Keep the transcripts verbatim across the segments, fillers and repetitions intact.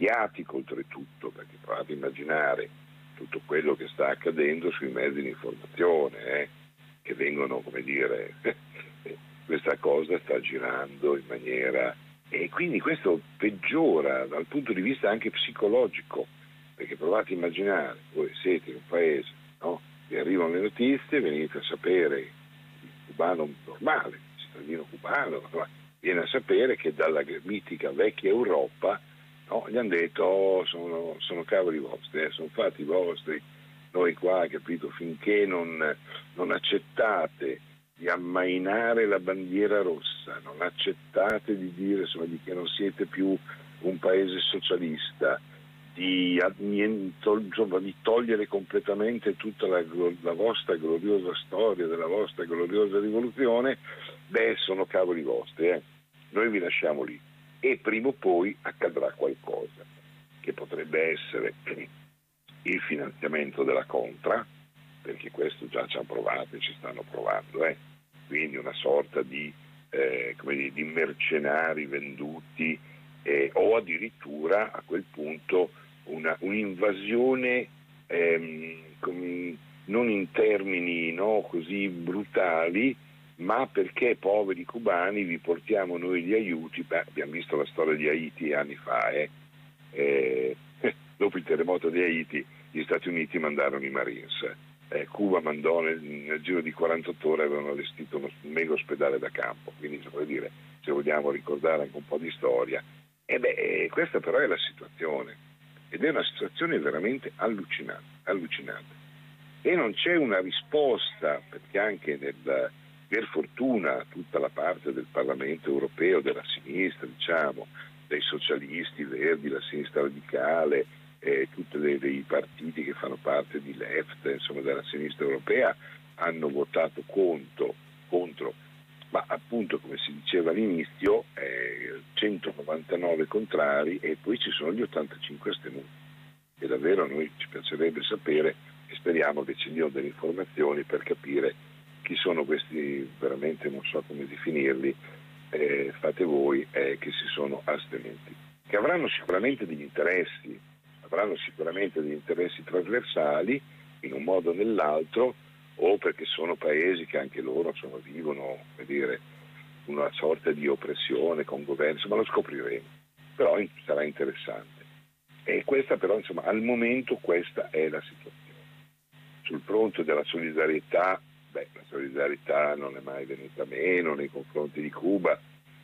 mediatico oltretutto, perché provate a immaginare tutto quello che sta accadendo sui mezzi di informazione, eh, che vengono, come dire, questa cosa sta girando in maniera... E quindi questo peggiora dal punto di vista anche psicologico, perché provate a immaginare, voi siete in un paese, no? Vi arrivano le notizie, venite a sapere, il cubano normale, il cittadino cubano, viene a sapere che dalla mitica vecchia Europa, no, gli hanno detto oh, sono, sono cavoli vostri, eh, sono fatti vostri, noi qua, capito, finché non, non accettate di ammainare la bandiera rossa, non accettate di dire insomma, di che non siete più un paese socialista, di, insomma, di togliere completamente tutta la, la vostra gloriosa storia della vostra gloriosa rivoluzione, beh, sono cavoli vostri, eh. Noi vi lasciamo lì e prima o poi accadrà qualcosa, che potrebbe essere il finanziamento della Contra, perché questo già ci hanno provato e ci stanno provando, eh. Quindi una sorta di, eh, come dire, di mercenari venduti, eh, o addirittura a quel punto una, un'invasione ehm, com, non in termini no, così brutali, ma perché poveri cubani vi portiamo noi gli aiuti. Beh, abbiamo visto la storia di Haiti anni fa, eh. Eh, dopo il terremoto di Haiti gli Stati Uniti mandarono i Marines, eh, Cuba mandò nel, nel giro di quarantotto ore, avevano allestito uno mega ospedale da campo, quindi vuol dire, se vogliamo ricordare anche un po' di storia, e beh, questa però è la situazione, ed è una situazione veramente allucinante, allucinante. E non c'è una risposta, perché anche nel, per fortuna tutta la parte del Parlamento europeo, della sinistra, diciamo, dei socialisti, verdi, la sinistra radicale, eh, tutti dei partiti che fanno parte di left, insomma della sinistra europea, hanno votato contro, contro ma appunto come si diceva all'inizio, eh, centonovantanove contrari e poi ci sono gli ottantacinque astenuti. E davvero a noi ci piacerebbe sapere e speriamo che ci diano delle informazioni per capire chi sono questi, veramente non so come definirli, eh, fate voi, eh, che si sono astenuti, che avranno sicuramente degli interessi, avranno sicuramente degli interessi trasversali in un modo o nell'altro, o perché sono paesi che anche loro insomma, vivono, come dire, una sorta di oppressione con governi, insomma lo scopriremo, però sarà interessante. E questa però, insomma, al momento questa è la situazione. Sul fronte della solidarietà, beh, la solidarietà non è mai venuta meno nei confronti di Cuba,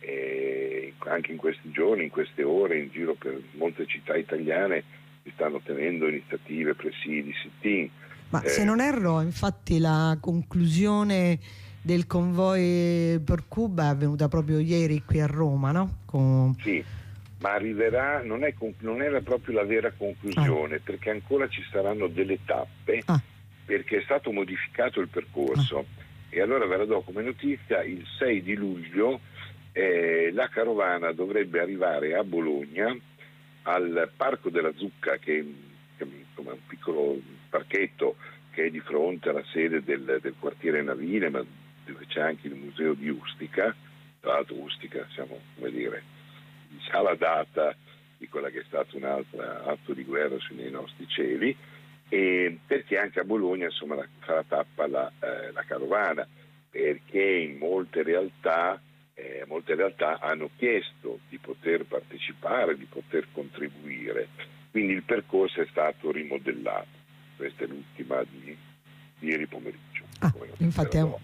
e anche in questi giorni, in queste ore, in giro per molte città italiane si stanno tenendo iniziative, presidi, sit-in. Ma eh, se non erro, infatti la conclusione del convoy per Cuba è avvenuta proprio ieri qui a Roma, no? Con... Sì, ma arriverà, non, è, non era proprio la vera conclusione, ah. perché ancora ci saranno delle tappe, ah. perché è stato modificato il percorso. Ah. E allora ve la do come notizia, il sei di luglio eh, la carovana dovrebbe arrivare a Bologna, al Parco della Zucca, che è insomma, un piccolo parchetto che è di fronte alla sede del, del quartiere navile, ma dove c'è anche il museo di Ustica. Tra l'altro Ustica, siamo, come dire, già la data di quella che è stata un altro atto di guerra sui nostri cieli, e perché anche a Bologna insomma la, farà tappa la, eh, la carovana, perché in molte realtà eh, molte realtà hanno chiesto di poter partecipare, di poter contribuire, quindi il percorso è stato rimodellato. Questa è l'ultima di, di ieri pomeriggio. Ah, infatti è un...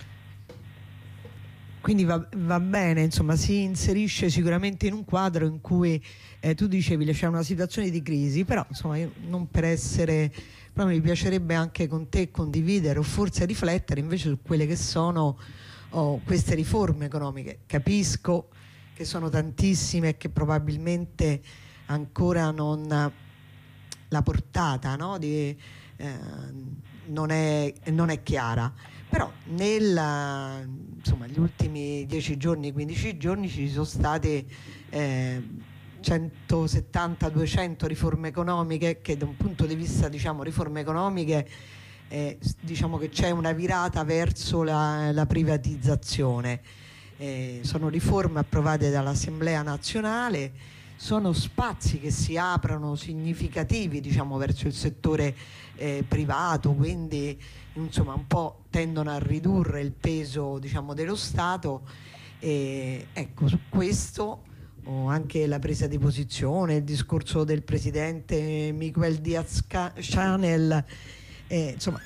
Quindi va, va bene, insomma, si inserisce sicuramente in un quadro in cui eh, tu dicevi c'è una situazione di crisi, però insomma io non per essere, però mi piacerebbe anche con te condividere o forse riflettere invece su quelle che sono oh, queste riforme economiche. Capisco che sono tantissime e che probabilmente ancora non la portata, no, di, eh, non, è, non è chiara. Però nella, insomma, gli ultimi dieci giorni, quindici giorni ci sono state eh, centosettanta duecento riforme economiche che da un punto di vista, diciamo, riforme economiche, eh, diciamo che c'è una virata verso la, la privatizzazione. Eh, sono riforme approvate dall'Assemblea nazionale, sono spazi che si aprono significativi, diciamo, verso il settore eh, privato, quindi insomma un po' tendono a ridurre il peso, diciamo, dello Stato. E ecco, su questo o anche la presa di posizione, il discorso del presidente Miguel Díaz-Canel, eh, insomma,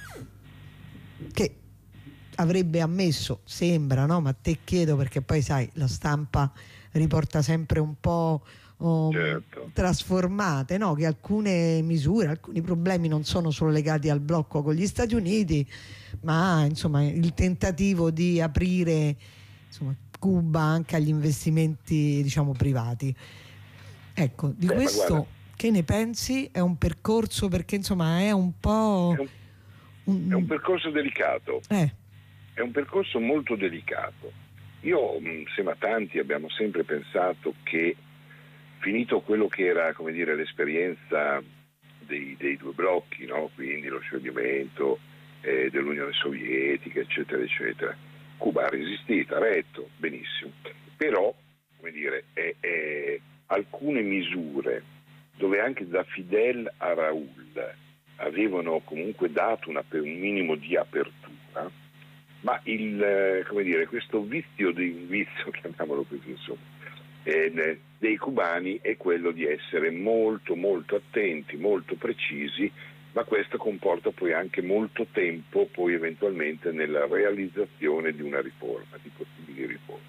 che avrebbe ammesso, sembra, no? Ma te chiedo, perché poi sai, la stampa riporta sempre un po' um, certo. trasformate, no? Che alcune misure, alcuni problemi non sono solo legati al blocco con gli Stati Uniti, ma insomma il tentativo di aprire, insomma, Cuba anche agli investimenti, diciamo, privati. Ecco, di Beh, questo che ne pensi? È un percorso, perché insomma è un po'... È un, un, è un percorso delicato. Eh. È un percorso molto delicato. Io, insieme a tanti, abbiamo sempre pensato che, finito quello che era, come dire, l'esperienza dei, dei due blocchi, no? Quindi lo scioglimento eh, dell'Unione Sovietica, eccetera, eccetera, Cuba ha resistito, ha retto, benissimo. Però, come dire, è, è, alcune misure dove anche da Fidel a Raúl avevano comunque dato una, un minimo di apertura, ma il, come dire, questo vizio di vizio, chiamiamolo così, insomma, eh, dei cubani è quello di essere molto molto attenti, molto precisi, ma questo comporta poi anche molto tempo poi eventualmente nella realizzazione di una riforma, di possibili riforme.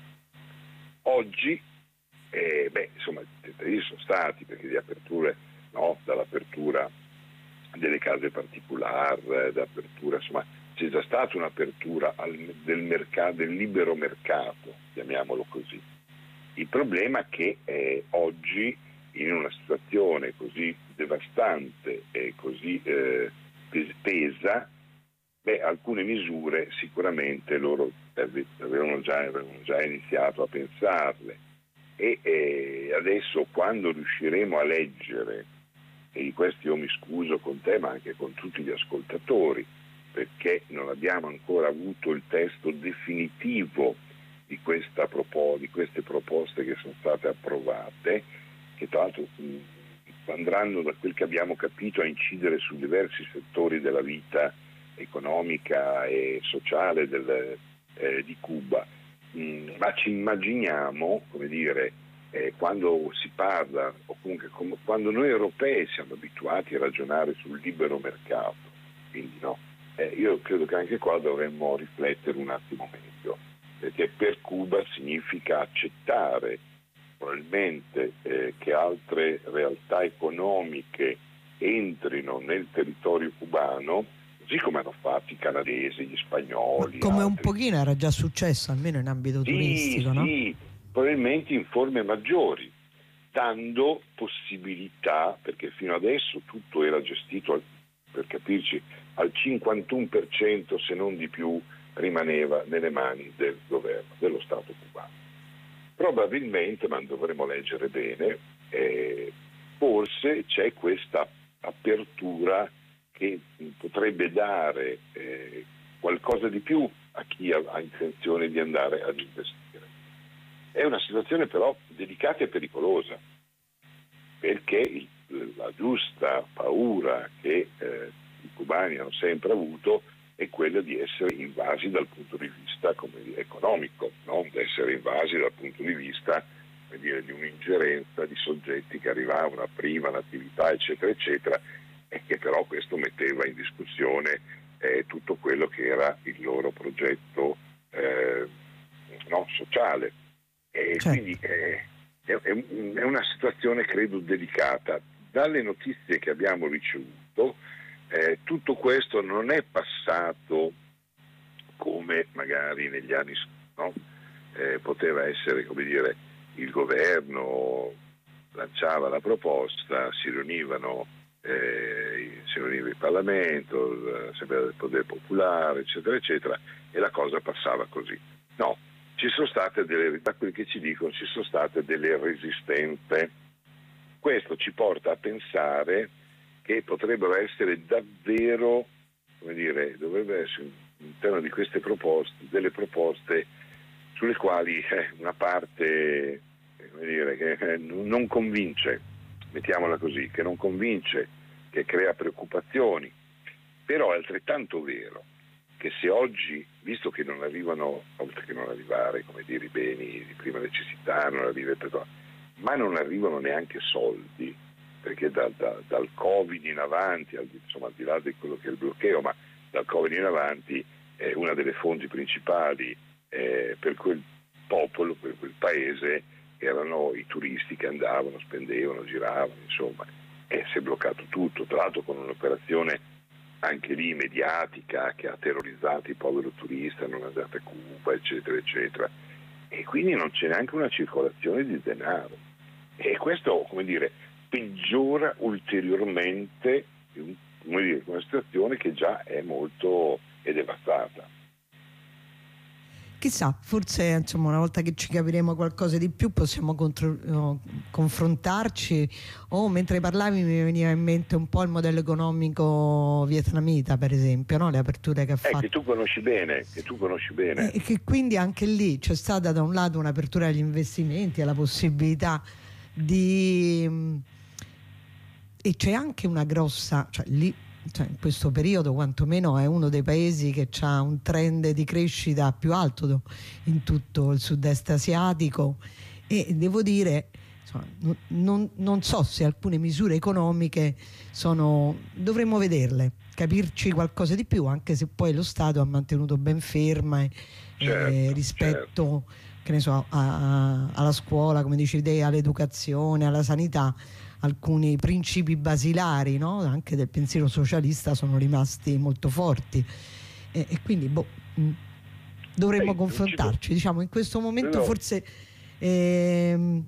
Oggi eh, beh, insomma, i tentativi sono stati, perché di aperture, no, dall'apertura delle case particolari, d'apertura, insomma, c'è già stata un'apertura al, del, mercato, del libero mercato, chiamiamolo così. Il problema è che eh, oggi, in una situazione così devastante e così eh, pesa, beh, alcune misure sicuramente loro avevano già, avevano già iniziato a pensarle, e eh, adesso, quando riusciremo a leggere, e di questo io mi scuso con te ma anche con tutti gli ascoltatori, perché non abbiamo ancora avuto il testo definitivo di, questa propo- di queste proposte che sono state approvate, che tra l'altro mh, andranno, da quel che abbiamo capito, a incidere su diversi settori della vita economica e sociale del, eh, di Cuba. Mh, ma ci immaginiamo, come dire, eh, quando si parla, o comunque com- quando noi europei siamo abituati a ragionare sul libero mercato, quindi no, eh, io credo che anche qua dovremmo riflettere un attimo meglio, perché per Cuba significa accettare probabilmente eh, che altre realtà economiche entrino nel territorio cubano, così come hanno fatto i canadesi, gli spagnoli. Ma come altri. Un pochino era già successo, almeno in ambito sì, turistico, no? Sì, probabilmente in forme maggiori, dando possibilità, perché fino adesso tutto era gestito, al, per capirci, al cinquantuno per cento, se non di più, rimaneva nelle mani del governo, dello Stato cubano. Probabilmente, ma dovremo leggere bene, eh, forse c'è questa apertura che potrebbe dare eh, qualcosa di più a chi ha, ha intenzione di andare ad investire. È una situazione però delicata e pericolosa, perché il, la giusta paura che eh, i cubani hanno sempre avuto è quella di essere invasi dal punto di vista, come dire, economico, no? Di essere invasi dal punto di vista, come dire, di un'ingerenza di soggetti che arrivavano, aprivano attività, eccetera, eccetera, e che però questo metteva in discussione eh, tutto quello che era il loro progetto eh, no, sociale. E certo. Quindi eh, è, è una situazione, credo, delicata. Dalle notizie che abbiamo ricevuto, eh, tutto questo non è passato come magari negli anni, no? eh, poteva essere, come dire, il governo lanciava la proposta, si riunivano, eh, si riuniva il Parlamento, l'Assemblea del Potere Popolare, eccetera, eccetera, e la cosa passava così. No, ci sono state delle, da quel che ci dicono, ci sono state delle resistenze. Questo ci porta a pensare che potrebbero essere davvero, come dire, dovrebbe essere all'interno di queste proposte, delle proposte sulle quali eh, una parte come dire, che non convince, mettiamola così, che non convince, che crea preoccupazioni, però è altrettanto vero che se oggi, visto che non arrivano, oltre che non arrivare, come dire, i beni di prima necessità, non arriva il petrolio, ma non arrivano neanche soldi, perché da, da, dal Covid in avanti, al, insomma al di là di quello che è il bloqueo, ma dal Covid in avanti eh, una delle fonti principali eh, per quel popolo, per quel paese, erano i turisti che andavano, spendevano, giravano, insomma, e si è bloccato tutto, tra l'altro con un'operazione anche lì mediatica che ha terrorizzato il povero turista, non andate a Cuba, eccetera, eccetera, e quindi non c'è neanche una circolazione di denaro, e questo, come dire, peggiora ulteriormente, come dire, una situazione che già è molto è devastata. Chissà, forse insomma una volta che ci capiremo qualcosa di più possiamo contro, no, confrontarci, o mentre parlavi mi veniva in mente un po' il modello economico vietnamita, per esempio, no? Le aperture che ha eh, fatto. Che tu conosci bene, che tu conosci bene. E che quindi anche lì c'è stata da un lato un'apertura agli investimenti, alla possibilità di... e c'è anche una grossa... cioè lì Cioè, in questo periodo quantomeno è uno dei paesi che ha un trend di crescita più alto in tutto il sud-est asiatico, e devo dire insomma, non, non so se alcune misure economiche sono, dovremmo vederle, capirci qualcosa di più, anche se poi lo Stato ha mantenuto ben ferma eh, certo, rispetto certo. che ne so, a, a, alla scuola, come dicevi te, all'educazione, alla sanità. Alcuni principi basilari, no? Anche del pensiero socialista sono rimasti molto forti, e, e quindi boh, mh, dovremmo Ehi, confrontarci, diciamo in questo momento no. Forse ehm,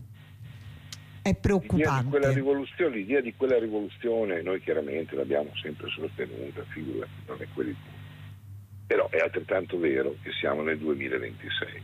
è preoccupante. L'idea di, quella rivoluzione, l'idea di quella rivoluzione noi chiaramente l'abbiamo sempre sostenuta, figurati, non è quelli, però è altrettanto vero che siamo nel duemilaventisei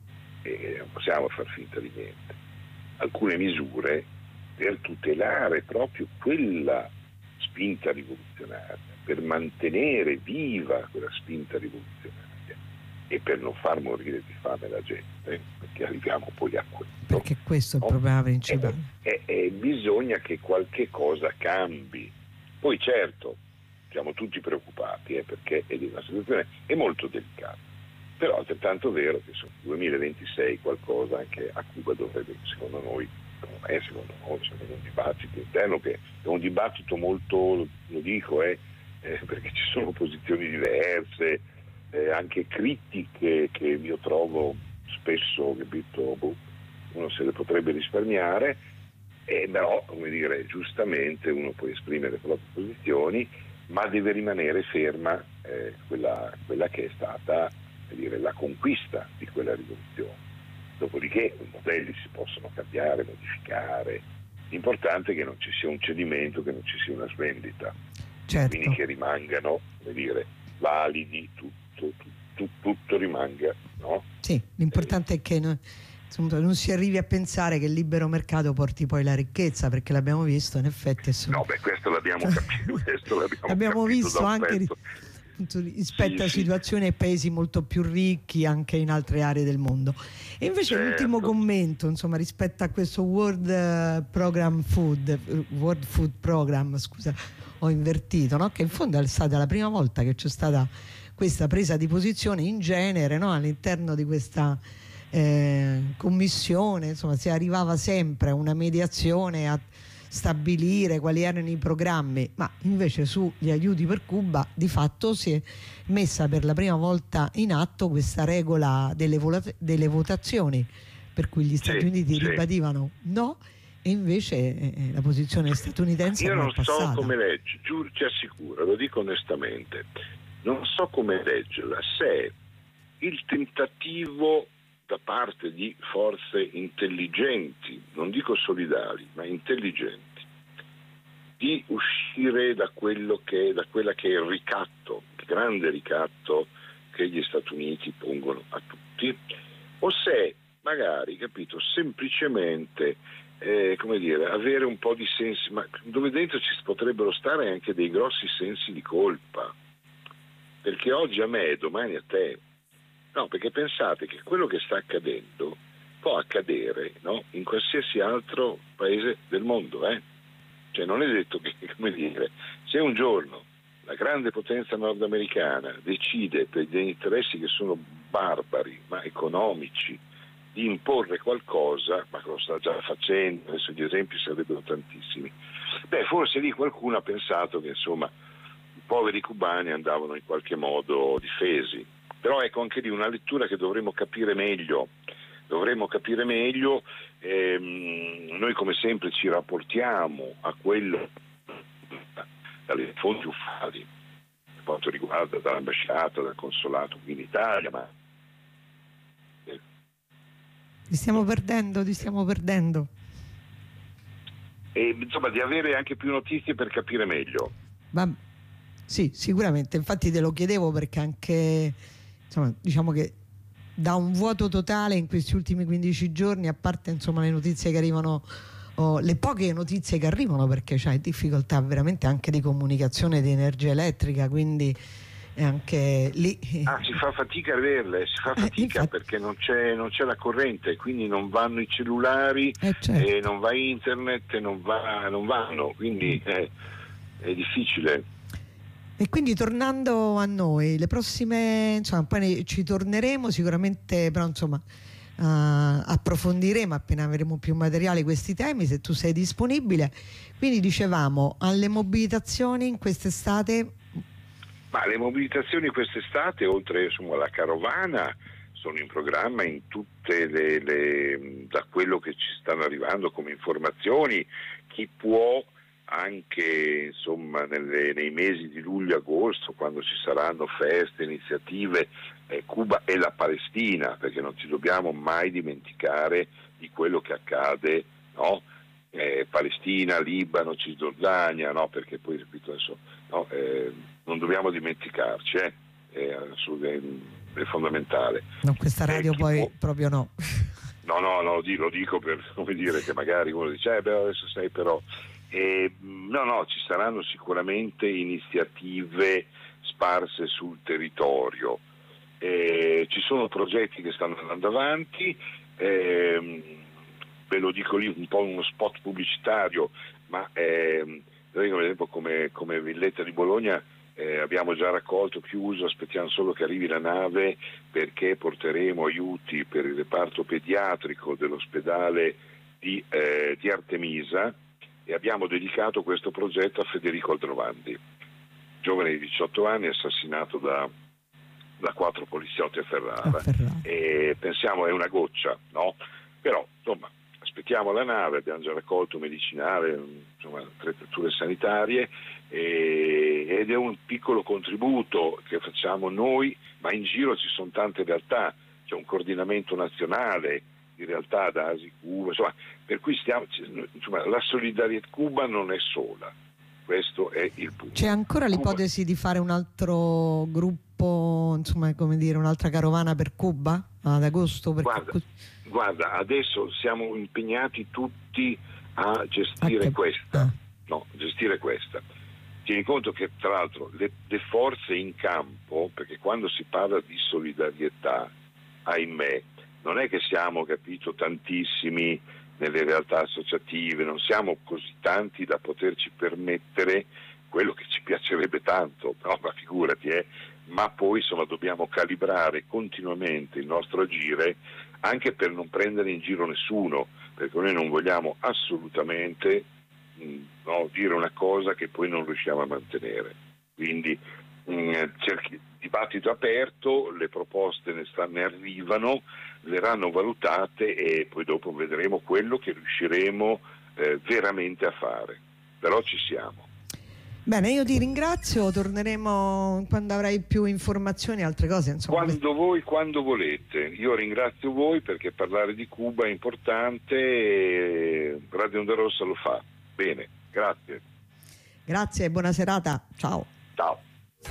e non possiamo far finta di niente. Alcune misure per tutelare proprio quella spinta rivoluzionaria, per mantenere viva quella spinta rivoluzionaria e per non far morire di fame la gente, perché arriviamo poi a questo. Perché questo è il problema principale. E, e, e bisogna che qualche cosa cambi. Poi certo, siamo tutti preoccupati, eh, perché è una situazione è molto delicata, però è altrettanto vero che sul duemilaventisei qualcosa anche a Cuba dovrebbe, secondo noi, è secondo noi, secondo un dibattito interno che è un dibattito molto, lo dico, eh, eh, perché ci sono posizioni diverse, eh, anche critiche che io trovo spesso, capito, boh, uno se le potrebbe risparmiare, eh, però, come dire, giustamente uno può esprimere le proprie posizioni, ma deve rimanere ferma eh, quella, quella che è stata, come dire, la conquista di quella rivoluzione. Dopodiché i modelli si possono cambiare, modificare, l'importante è che non ci sia un cedimento, che non ci sia una svendita, certo. Quindi che rimangano, come dire, validi, tutto, tutto, tutto rimanga, no? Sì, l'importante eh. è che non, insomma, non si arrivi a pensare che il libero mercato porti poi la ricchezza, perché l'abbiamo visto in effetti. Insomma... No, beh, questo l'abbiamo capito, questo l'abbiamo, l'abbiamo capito visto anche rispetto sì, a situazioni sì. e paesi molto più ricchi anche in altre aree del mondo. E invece certo. l'ultimo commento, insomma, rispetto a questo World Program Food World Food Program, scusa, ho invertito, no? Che in fondo è stata la prima volta che c'è stata questa presa di posizione in genere, no? All'interno di questa eh, commissione, insomma, si arrivava sempre a una mediazione, a stabilire quali erano i programmi, ma invece sugli aiuti per Cuba di fatto si è messa per la prima volta in atto questa regola delle, vota- delle votazioni, per cui gli Stati sì, Uniti sì. ribadivano no, e invece eh, la posizione statunitense io non è passata. so come legge, giuro, ti assicuro, lo dico onestamente, non so come leggerla, se il tentativo da parte di forze intelligenti, non dico solidali, ma intelligenti, di uscire da quello che da quella che è il ricatto, il grande ricatto che gli Stati Uniti pongono a tutti, o se magari, capito, semplicemente eh, come dire, avere un po' di sensi, ma dove dentro ci potrebbero stare anche dei grossi sensi di colpa, perché oggi a me, domani a te. No, perché pensate che quello che sta accadendo può accadere, no? In qualsiasi altro paese del mondo, eh? Cioè non è detto che, come dire, se un giorno la grande potenza nordamericana decide per degli interessi che sono barbari ma economici di imporre qualcosa, ma che lo sta già facendo, adesso gli esempi sarebbero tantissimi, beh forse lì qualcuno ha pensato che insomma i poveri cubani andavano in qualche modo difesi, però ecco anche lì una lettura che dovremmo capire meglio, dovremmo capire meglio, ehm, noi come sempre ci rapportiamo a quello dalle fonti ufficiali, per quanto riguarda dall'ambasciata, dal consolato qui in Italia, ma Ti stiamo perdendo, ti stiamo perdendo. E insomma di avere anche più notizie per capire meglio. Ma, sì, sicuramente, infatti te lo chiedevo perché anche, insomma, diciamo che da un vuoto totale in questi ultimi quindici giorni, a parte insomma le notizie che arrivano, oh, le poche notizie che arrivano, perché c'è difficoltà veramente anche di comunicazione di energia elettrica, quindi è anche lì. Ah, si fa fatica a averle, si fa fatica eh, perché non c'è, non c'è la corrente, quindi non vanno i cellulari, eh, certo. e non va internet, non, va, non vanno, quindi è, è difficile. E quindi tornando a noi, le prossime, insomma, poi ci torneremo sicuramente, però insomma uh, approfondiremo appena avremo più materiale questi temi, se tu sei disponibile. Quindi dicevamo, alle mobilitazioni in quest'estate. Ma le mobilitazioni quest'estate, oltre insomma alla carovana, sono in programma in tutte le, le da quello che ci stanno arrivando come informazioni. Chi può anche insomma nelle, nei mesi di luglio-agosto, quando ci saranno feste, iniziative, eh, Cuba e la Palestina, perché non ci dobbiamo mai dimenticare di quello che accade, no? Eh, Palestina, Libano, Cisgiordania, no? Perché poi ripeto adesso, no? eh, non dobbiamo dimenticarci, eh? È, è fondamentale. No, questa radio eh, poi può... proprio no. No, no, no, lo dico per come dire che magari uno dice, eh, beh, adesso sei però. Eh, no, no, ci saranno sicuramente iniziative sparse sul territorio. Eh, ci sono progetti che stanno andando avanti. Eh, ve lo dico lì un po' uno spot pubblicitario, ma ehm, per esempio come, come Villetta di Bologna eh, abbiamo già raccolto, chiuso, aspettiamo solo che arrivi la nave perché porteremo aiuti per il reparto pediatrico dell'ospedale di, eh, di Artemisa, e abbiamo dedicato questo progetto a Federico Aldrovandi, giovane di diciotto anni assassinato da, da quattro poliziotti a Ferrara, a Ferrara. E pensiamo è una goccia, no? Però insomma aspettiamo la nave, abbiamo già raccolto medicinale, insomma attrezzature sanitarie, e, ed è un piccolo contributo che facciamo noi, ma in giro ci sono tante realtà, c'è un coordinamento nazionale di realtà da Asi Cuba, insomma, per cui stiamo, insomma, la solidarietà Cuba non è sola, questo è il punto. C'è ancora l'ipotesi Cuba... di fare un altro gruppo, insomma, come dire, un'altra carovana per Cuba ad agosto? Perché... Guarda, guarda, adesso siamo impegnati tutti a gestire ah, che... questa, ah. no, gestire questa. Tieni conto che tra l'altro le, le forze in campo, perché quando si parla di solidarietà, ahimè, non è che siamo, capito, tantissimi nelle realtà associative, non siamo così tanti da poterci permettere quello che ci piacerebbe tanto, no, ma figurati, eh, ma poi insomma dobbiamo calibrare continuamente il nostro agire anche per non prendere in giro nessuno, perché noi non vogliamo assolutamente mh, no, dire una cosa che poi non riusciamo a mantenere. Quindi mh, cerchi, dibattito aperto, le proposte ne, sta, ne arrivano, verranno valutate e poi dopo vedremo quello che riusciremo eh, veramente a fare, però ci siamo. Bene, io ti ringrazio, torneremo quando avrai più informazioni e altre cose. Insomma. Quando voi, quando volete. Io ringrazio voi perché parlare di Cuba è importante e Radio Onda Rossa lo fa. Bene, grazie. Grazie e buona serata. Ciao. Ciao.